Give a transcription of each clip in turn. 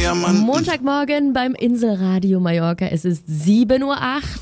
Diamanten. Montagmorgen beim Inselradio Mallorca. Es ist 7:08 Uhr.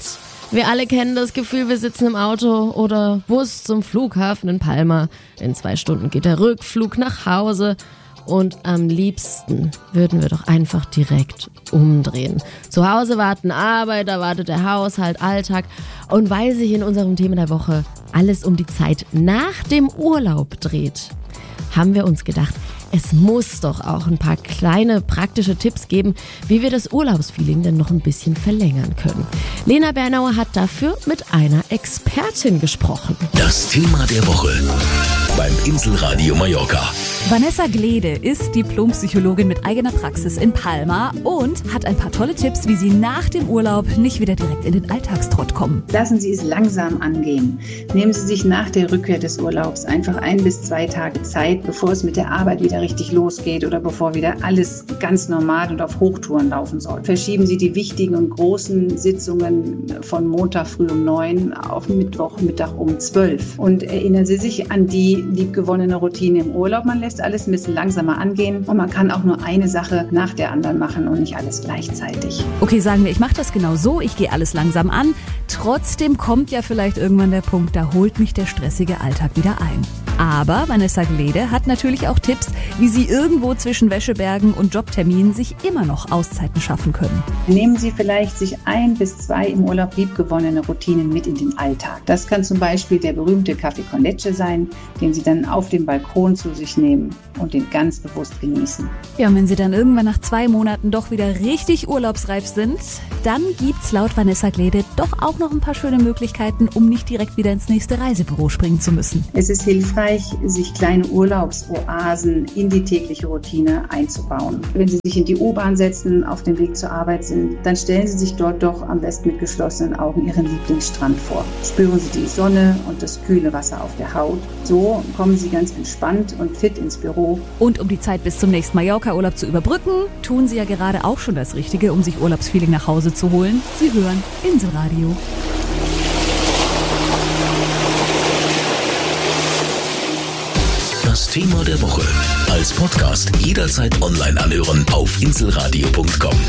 Wir alle kennen das Gefühl, wir sitzen im Auto oder Bus zum Flughafen in Palma. In 2 Stunden geht der Rückflug nach Hause. Und am liebsten würden wir doch einfach direkt umdrehen. Zu Hause warten Arbeit, da wartet der Haushalt, Alltag. Und weil sich in unserem Thema der Woche alles um die Zeit nach dem Urlaub dreht, haben wir uns gedacht, es muss doch auch ein paar kleine praktische Tipps geben, wie wir das Urlaubsfeeling denn noch ein bisschen verlängern können. Lena Bernauer hat dafür mit einer Expertin gesprochen. Das Thema der Woche beim Inselradio Mallorca. Vanessa Glede ist Diplompsychologin mit eigener Praxis in Palma und hat ein paar tolle Tipps, wie Sie nach dem Urlaub nicht wieder direkt in den Alltagstrott kommen. Lassen Sie es langsam angehen. Nehmen Sie sich nach der Rückkehr des Urlaubs einfach 1 bis 2 Tage Zeit, bevor es mit der Arbeit wieder richtig losgeht oder bevor wieder alles ganz normal und auf Hochtouren laufen soll. Verschieben Sie die wichtigen und großen Sitzungen von Montag früh um 9 auf Mittwoch Mittag um 12. Und erinnern Sie sich an die liebgewonnene Routine im Urlaub. Man lässt alles ein bisschen langsamer angehen und man kann auch nur eine Sache nach der anderen machen und nicht alles gleichzeitig. Okay, sagen wir, ich mache das genau so, ich gehe alles langsam an. Trotzdem kommt ja vielleicht irgendwann der Punkt, da holt mich der stressige Alltag wieder ein. Aber Vanessa Glede hat natürlich auch Tipps, wie Sie irgendwo zwischen Wäschebergen und Jobterminen sich immer noch Auszeiten schaffen können. Nehmen Sie vielleicht sich 1 bis 2 im Urlaub liebgewonnene Routinen mit in den Alltag. Das kann zum Beispiel der berühmte Kaffee con Leche sein, den Sie dann auf dem Balkon zu sich nehmen und den ganz bewusst genießen. Ja, und wenn Sie dann irgendwann nach 2 Monaten doch wieder richtig urlaubsreif sind, dann gibt's laut Vanessa Glede doch auch noch ein paar schöne Möglichkeiten, um nicht direkt wieder ins nächste Reisebüro springen zu müssen. Es ist hilfreich, sich kleine Urlaubsoasen in die tägliche Routine einzubauen. Wenn Sie sich in die U-Bahn setzen, auf dem Weg zur Arbeit sind, dann stellen Sie sich dort doch am besten mit geschlossenen Augen Ihren Lieblingsstrand vor. Spüren Sie die Sonne und das kühle Wasser auf der Haut. So kommen Sie ganz entspannt und fit ins Büro. Und um die Zeit bis zum nächsten Mallorca-Urlaub zu überbrücken, tun Sie ja gerade auch schon das Richtige, um sich Urlaubsfeeling nach Hause zu holen. Sie hören Inselradio. Das Thema der Woche als Podcast jederzeit online anhören auf inselradio.com.